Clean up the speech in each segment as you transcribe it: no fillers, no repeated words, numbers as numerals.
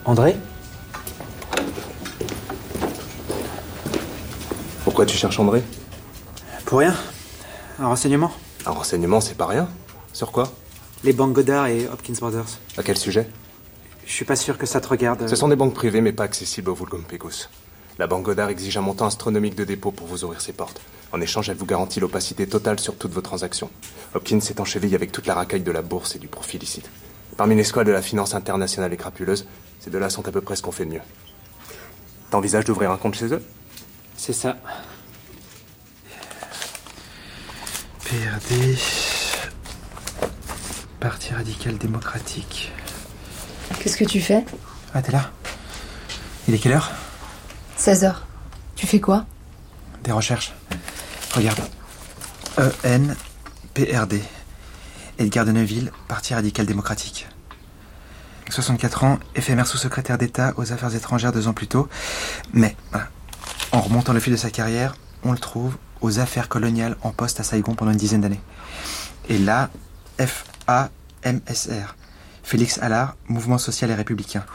André ? Pourquoi tu cherches André ? Pour rien. Un renseignement. Un renseignement, c'est pas rien. Sur quoi ? Les banques Godard et Hopkins Brothers. À quel sujet ? Je suis pas sûr que ça te regarde. Ce sont des banques privées, mais pas accessibles au Vulgum Pegus. La banque Godard exige un montant astronomique de dépôt pour vous ouvrir ses portes. En échange, elle vous garantit l'opacité totale sur toutes vos transactions. Hopkins est en cheville avec toute la racaille de la bourse et du profit licite. Parmi les squads de la finance internationale et crapuleuse, ces deux-là sont à peu près ce qu'on fait de mieux. T'envisages d'ouvrir un compte chez eux ? C'est ça. PRD... Parti radical démocratique. Qu'est-ce que tu fais ? Ah, t'es là ? Il est quelle heure ? 16h. Tu fais quoi ? Des recherches. Regarde. ENPRD. Edgar de Neuville, Parti radical démocratique. 64 ans, éphémère sous-secrétaire d'État aux affaires étrangères 2 ans plus tôt. Mais, voilà, en remontant le fil de sa carrière, on le trouve aux affaires coloniales en poste à Saigon pendant une dizaine d'années. Et là, FAMSR. Félix Allard, Mouvement social et républicain.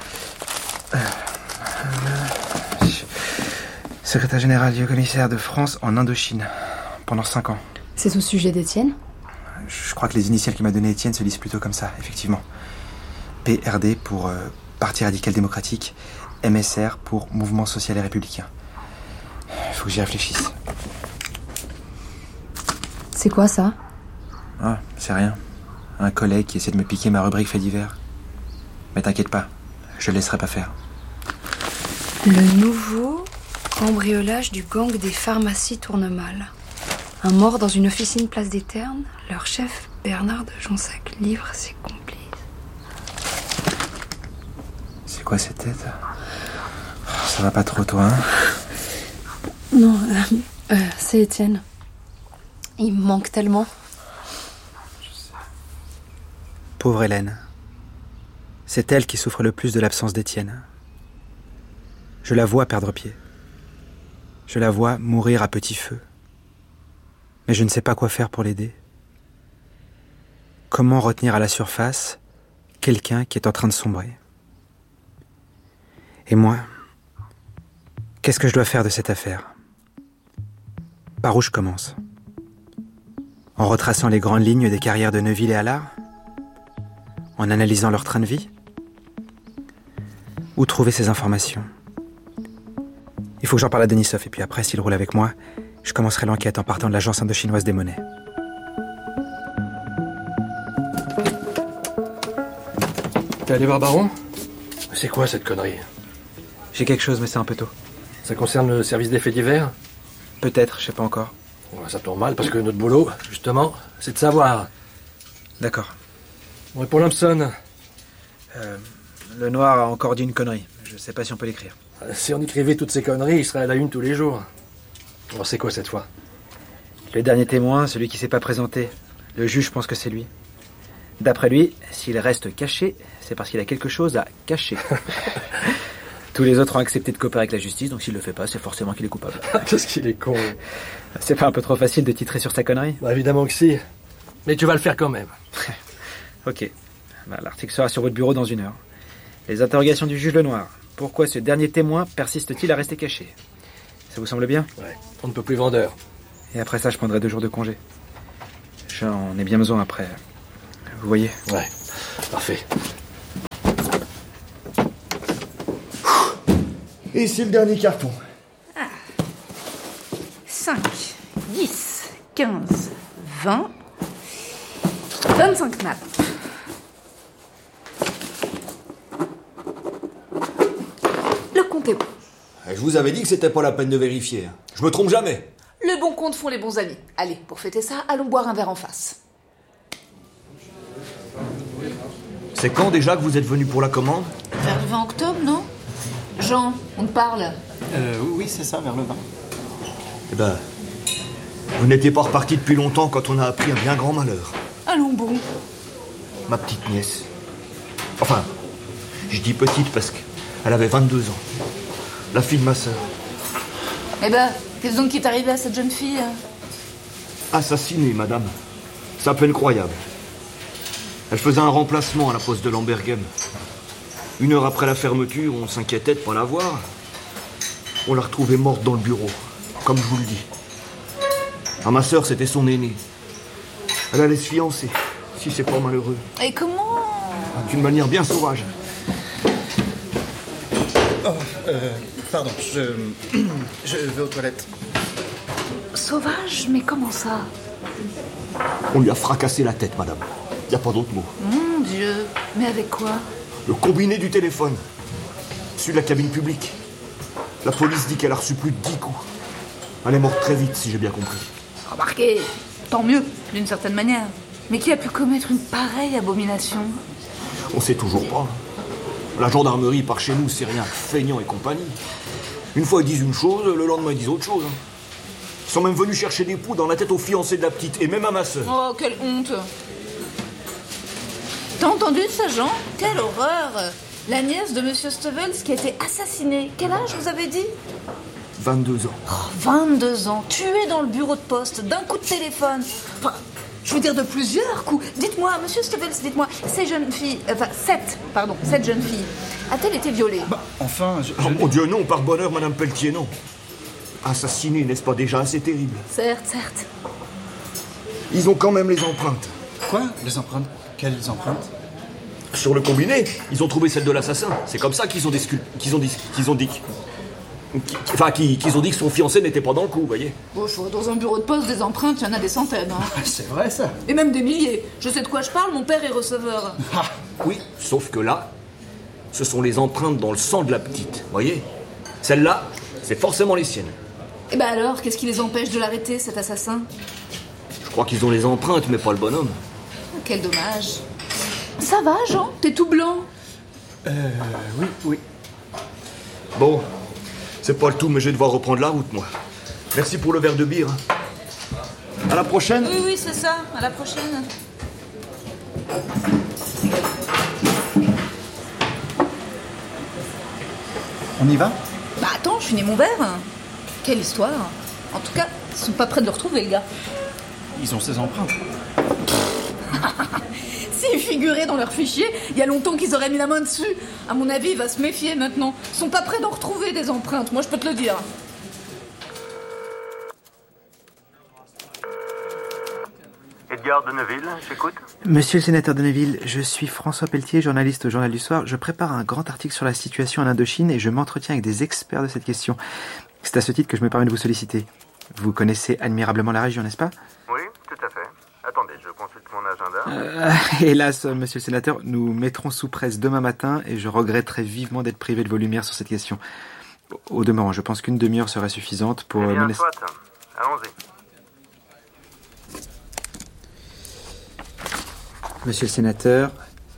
Secrétaire général du commissaire de France en Indochine, pendant 5 ans. C'est au sujet d'Étienne ? Je crois que les initiales qu'il m'a donné Étienne se lisent plutôt comme ça, effectivement. PRD pour Parti radical démocratique, MSR pour Mouvement social et républicain. Faut que j'y réfléchisse. C'est quoi ça ? Ah, c'est rien. Un collègue qui essaie de me piquer ma rubrique fait divers. Mais t'inquiète pas, je le laisserai pas faire. Le nouveau cambriolage du gang des pharmacies tourne mal. Un mort dans une officine place des Ternes, leur chef Bernard de Jonsac livre ses complices. C'est quoi cette tête ? Ça va pas trop, toi, hein ? Non, c'est Étienne. Il me manque tellement. Pauvre Hélène. C'est elle qui souffre le plus de l'absence d'Étienne. Je la vois perdre pied. Je la vois mourir à petit feu. Mais je ne sais pas quoi faire pour l'aider. Comment retenir à la surface quelqu'un qui est en train de sombrer ? Et moi, qu'est-ce que je dois faire de cette affaire ? Par où je commence ? En retraçant les grandes lignes des carrières de Neuville et Allard ? En analysant leur train de vie ? Où trouver ces informations ? Il faut que j'en parle à Denisov, et puis après, s'il roule avec moi, je commencerai l'enquête en partant de l'agence indochinoise des monnaies. T'es allé voir Baron ? C'est quoi cette connerie ? J'ai quelque chose, mais c'est un peu tôt. Ça concerne le service des faits divers ? Peut-être, je sais pas encore. Ouais, ça tombe mal, parce que notre boulot, justement, c'est de savoir. D'accord. Ouais, pour Lampson. Le noir a encore dit une connerie. Je sais pas si on peut l'écrire. Si on écrivait toutes ces conneries, il serait à la une tous les jours. Bon, c'est quoi cette fois ? Le dernier témoin, celui qui s'est pas présenté. Le juge pense que c'est lui. D'après lui, s'il reste caché, c'est parce qu'il a quelque chose à cacher. Tous les autres ont accepté de coopérer avec la justice, donc s'il le fait pas, c'est forcément qu'il est coupable. Qu'est-ce qu'il est con. C'est pas un peu trop facile de titrer sur sa connerie ? Bah, évidemment que si. Mais tu vas le faire quand même. Ok. Bah, l'article sera sur votre bureau dans 1 heure. Les interrogations du juge Lenoir. Pourquoi ce dernier témoin persiste-t-il à rester caché ? Ça vous semble bien ? Ouais, on ne peut plus vendeur. Et après ça, je prendrai 2 jours de congé. J'en ai bien besoin après. Vous voyez ? Ouais, parfait. Et c'est le dernier carton. 5, 10, 15, 20, 25 nappes. Le compte est bon. Je vous avais dit que c'était pas la peine de vérifier. Je me trompe jamais. Le bon compte font les bons amis. Allez, pour fêter ça, allons boire un verre en face. C'est quand déjà que vous êtes venu pour la commande ? Vers le 20 octobre, non ? Jean, on te parle. Oui, c'est ça, vers le 20. Eh ben, vous n'étiez pas reparti depuis longtemps quand on a appris un bien grand malheur. Allons bon. Ma petite nièce. Enfin, je dis petite parce qu'elle avait 22 ans. La fille de ma sœur. Eh ben, qu'est-ce donc qui est arrivé à cette jeune fille ? Assassinée, madame. C'est à peine croyable. Elle faisait un remplacement à la poste de Lamberghem. 1 heure après la fermeture, on s'inquiétait de pas la voir. On l'a retrouvée morte dans le bureau, comme je vous le dis. Ah, ma sœur, c'était son aînée. Elle allait se fiancer, si c'est pas malheureux. Et comment? D'une manière bien sauvage. Pardon, je vais aux toilettes. Sauvage? Mais comment ça? On lui a fracassé la tête, madame. Y a pas d'autre mot. Mon Dieu, mais avec quoi? Le combiné du téléphone. Celui de la cabine publique. La police dit qu'elle a reçu plus de 10 coups. Elle est morte très vite, si j'ai bien compris. Remarquez, tant mieux, d'une certaine manière. Mais qui a pu commettre une pareille abomination? On sait toujours pas. La gendarmerie, par chez nous, c'est rien que feignant et compagnie. Une fois, ils disent une chose, le lendemain, ils disent autre chose. Ils sont même venus chercher des poux dans la tête aux fiancés de la petite, et même à ma sœur. Oh, quelle honte! T'as entendu ça, Jean? Quelle horreur! La nièce de Monsieur Stevens qui a été assassinée. Quel âge vous avez dit? 22 ans. Oh, 22 ans, tuée dans le bureau de poste, d'un coup de téléphone. Enfin, je veux dire de plusieurs coups. Dites-moi, Monsieur Stevens, dites-moi, cette jeune fille, a-t-elle été violée? Enfin, Oh mon Dieu, non, par bonheur, Madame Pelletier, non. Assassiner, n'est-ce pas déjà assez terrible? Certes, certes. Ils ont quand même les empreintes. Quoi? Les empreintes? Quelles empreintes? Sur le combiné, ils ont trouvé celle de l'assassin. C'est comme ça qu'ils ont dit que son fiancé n'était pas dans le coup, vous voyez. Bon, dans un bureau de poste, des empreintes, il y en a des centaines. Hein. C'est vrai, ça? Et même des milliers. Je sais de quoi je parle, mon père est receveur. Oui, sauf que là, ce sont les empreintes dans le sang de la petite, voyez. Celles-là, c'est forcément les siennes. Et ben alors, qu'est-ce qui les empêche de l'arrêter, cet assassin? Je crois qu'ils ont les empreintes, mais pas le bonhomme. Quel dommage. Ça va, Jean? T'es tout blanc. Oui. Bon, c'est pas le tout, mais je vais devoir reprendre la route, moi. Merci pour le verre de bière. À la prochaine. Oui, c'est ça. À la prochaine. On y va? Bah attends, je finis mon verre. Quelle histoire. En tout cas, ils sont pas prêts de le retrouver, le gars. Ils ont ces empreintes. S'ils figuraient dans leur fichier, il y a longtemps qu'ils auraient mis la main dessus. À mon avis, il va se méfier maintenant. Ils sont pas prêts d'en retrouver des empreintes, moi je peux te le dire. Edgar de Neuville, j'écoute. Monsieur le sénateur de Neuville, je suis François Pelletier, journaliste au Journal du Soir. Je prépare un grand article sur la situation en Indochine et je m'entretiens avec des experts de cette question. C'est à ce titre que je me permets de vous solliciter. Vous connaissez admirablement la région, n'est-ce pas? Oui, tout à fait. Attendez, je consulte mon agenda. Hélas, monsieur le sénateur, nous mettrons sous presse demain matin et je regretterai vivement d'être privé de vos lumières sur cette question. Au demeurant, je pense qu'une demi-heure serait suffisante pour... Eh bien, soit. Allons-y. Monsieur le sénateur,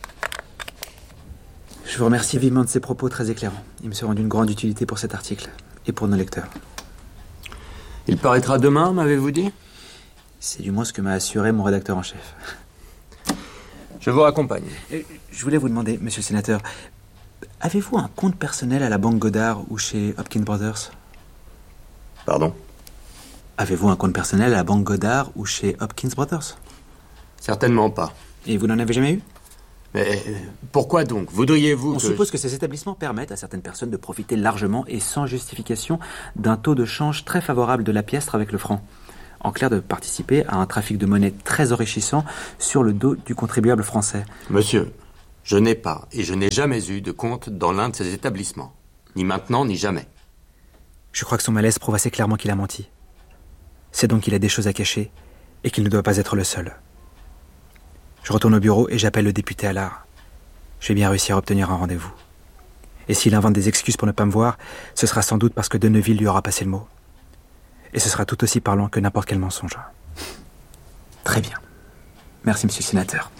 je vous remercie vivement de ces propos très éclairants. Ils me seront d'une grande utilité pour cet article et pour nos lecteurs. Il paraîtra demain, m'avez-vous dit? C'est du moins ce que m'a assuré mon rédacteur en chef. Je vous raccompagne. Je voulais vous demander, monsieur le sénateur, avez-vous un compte personnel à la Banque Godard ou chez Hopkins Brothers? Pardon? Avez-vous un compte personnel à la Banque Godard ou chez Hopkins Brothers? Certainement pas. Et vous n'en avez jamais eu? Mais pourquoi donc? Voudriez-vous On suppose que ces établissements permettent à certaines personnes de profiter largement et sans justification d'un taux de change très favorable de la piastre avec le franc. En clair, de participer à un trafic de monnaie très enrichissant sur le dos du contribuable français. Monsieur, je n'ai pas et je n'ai jamais eu de compte dans l'un de ces établissements. Ni maintenant, ni jamais. Je crois que son malaise prouve assez clairement qu'il a menti. C'est donc qu'il a des choses à cacher et qu'il ne doit pas être le seul. Je retourne au bureau et j'appelle le député Allard. Je vais bien réussir à obtenir un rendez-vous. Et s'il invente des excuses pour ne pas me voir, ce sera sans doute parce que Deneville lui aura passé le mot. Et ce sera tout aussi parlant que n'importe quel mensonge. Très bien. Merci, monsieur le sénateur.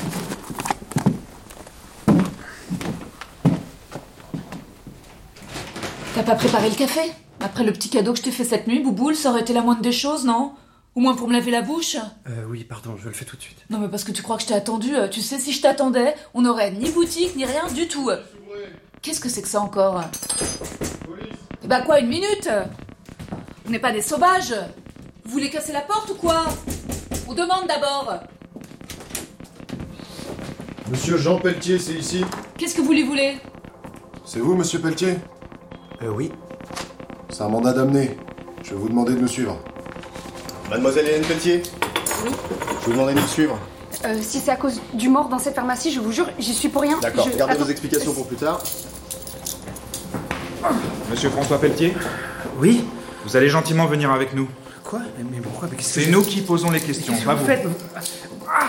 T'as pas préparé le café? Après le petit cadeau que je t'ai fait cette nuit, Bouboule, ça aurait été la moindre des choses, non? Au moins pour me laver la bouche? Oui, pardon, je le fais tout de suite. Non mais parce que tu crois que je t'ai attendu. Tu sais, si je t'attendais, on n'aurait ni boutique, ni rien du tout. Qu'est-ce que c'est que ça encore? Eh bah quoi, 1 minute? On n'est pas des sauvages. Vous voulez casser la porte ou quoi? On demande d'abord. Monsieur Jean Pelletier, c'est ici? Qu'est-ce que vous lui voulez? C'est vous, monsieur Pelletier? Oui. C'est un mandat d'amener. Je vais vous demander de me suivre. Mademoiselle Hélène Pelletier? Oui. Je vous demandais de me suivre. Si c'est à cause du mort dans cette pharmacie, je vous jure, j'y suis pour rien. D'accord, gardez vos explications pour plus tard. Monsieur François Pelletier? Oui. Vous allez gentiment venir avec nous. Quoi? Mais pourquoi? C'est nous qui posons les questions, pas vous. Ah,